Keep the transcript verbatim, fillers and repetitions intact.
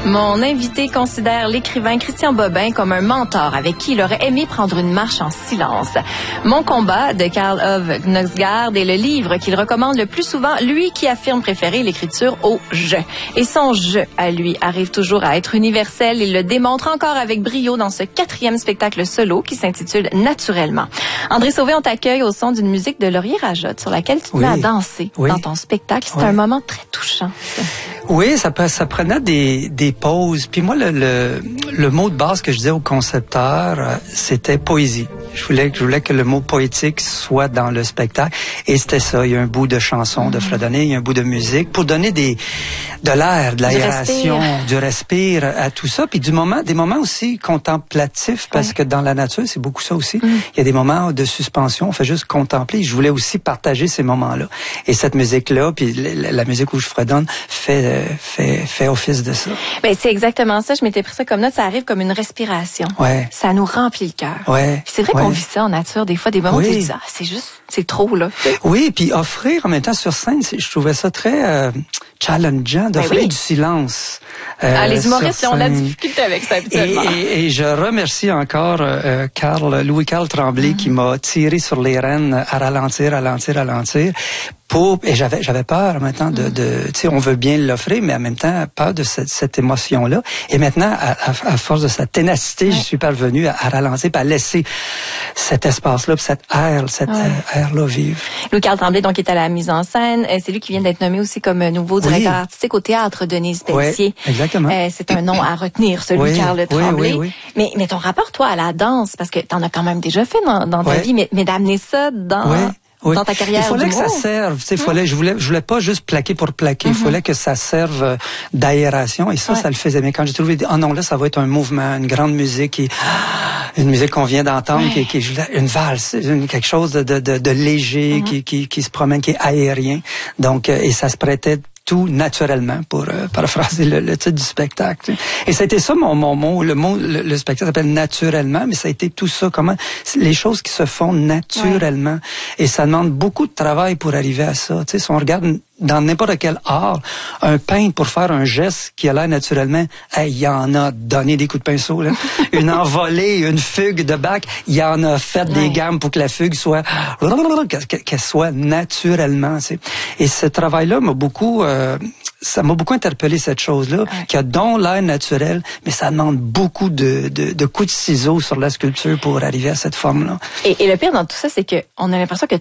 Mon invité considère l'écrivain Christian Bobin comme un mentor avec qui il aurait aimé prendre une marche en silence. Mon combat de Karl Ove Knausgaard est le livre qu'il recommande le plus souvent, lui qui affirme préférer l'écriture au « je ». Et son « je » à lui arrive toujours à être universel. Il le démontre encore avec brio dans ce quatrième spectacle solo qui s'intitule « Naturellement ». André Sauvé, on t'accueille au son d'une musique de Laurier Rajotte sur laquelle tu te oui. mets à danser oui. dans ton spectacle. C'est oui. un moment très touchant, ça. Oui, ça, ça prenait des, des pauses. Puis moi, le, le, le mot de base que je disais au concepteur, c'était poésie. Je voulais, je voulais que le mot poétique soit dans le spectacle. Et c'était ça. Il y a un bout de chanson de fredonner, il y a un bout de musique pour donner des, de l'air, de l'aération, du respire à tout ça. Puis du moment, des moments aussi contemplatifs, parce oui. que dans la nature, c'est beaucoup ça aussi. Mm. Il y a des moments de suspension, on fait juste contempler. Je voulais aussi partager ces moments-là. Et cette musique-là, puis la, la musique où je fredonne, fait, fait, fait office de ça. Ben, c'est exactement ça. Je m'étais pris ça comme note. Ça arrive comme une respiration. Ouais. Ça nous remplit le cœur. Ouais. C'est vrai ouais. qu'on vit ça en nature. Des fois, des moments oui. où tu dis, ah, c'est juste, c'est trop, là. Oui, puis offrir en même temps sur scène, je trouvais ça très euh, challengeant d'offrir ben oui. du silence. Euh, ah, les humoristes ont de la difficulté avec ça habituellement. Et, et, et je remercie encore euh, Carl, Louis-Carl Tremblay mm. qui m'a tiré sur les rênes à ralentir, ralentir, ralentir. Pour, et j'avais j'avais peur maintenant de, de tu sais, on veut bien l'offrir, mais en même temps peur de cette, cette émotion-là. Et maintenant, à, à, à force de sa ténacité, ouais. je suis parvenu à, à ralentir, à laisser cet espace-là, cette air, cette ouais. air-là vivre. Louis-Carl Tremblay, donc, est à la mise en scène. C'est lui qui vient d'être nommé aussi comme nouveau directeur oui. artistique au théâtre Denise Pelletier. Oui, exactement. Euh, c'est un nom à retenir, celui oui, Carl Tremblay. Oui, oui, oui. Mais, mais ton rapport, toi, à la danse, parce que t'en as quand même déjà fait dans, dans ta oui. vie, mais, mais d'amener ça dans... Oui. Oui. Dans ta carrière. Il fallait que ça monde. serve. Tu sais, mmh. fallait, je voulais, je voulais pas juste plaquer pour plaquer. Il mmh. fallait que ça serve d'aération. Et ça, ouais. ça le faisait. Mais quand j'ai trouvé, oh non, là, ça va être un mouvement, une grande musique, et, une musique qu'on vient d'entendre, ouais. qui, qui une valse, une, quelque chose de, de, de, de léger, mmh. qui, qui, qui se promène, qui est aérien. Donc, et ça se prêtait tout naturellement, pour euh, paraphraser le, le titre du spectacle. Et ça a été ça mon, mon mot. Le mot, le, le spectacle s'appelle naturellement, mais ça a été tout ça. Comment les choses qui se font naturellement. Ouais. Et ça demande beaucoup de travail pour arriver à ça. Tu sais, si on regarde dans n'importe quel art, un peintre pour faire un geste qui a l'air naturellement, il hey, y en a donné des coups de pinceau, là. Une envolée, une fugue de bac, il y en a fait ouais. des gammes pour que la fugue soit, qu'elle soit naturellement. Tu sais. Et ce travail-là m'a beaucoup, euh, ça m'a beaucoup interpellé cette chose-là, ouais. qui a donc l'air naturel, mais ça demande beaucoup de, de, de coups de ciseaux sur la sculpture pour arriver à cette forme-là. Et, et le pire dans tout ça, c'est que on a l'impression que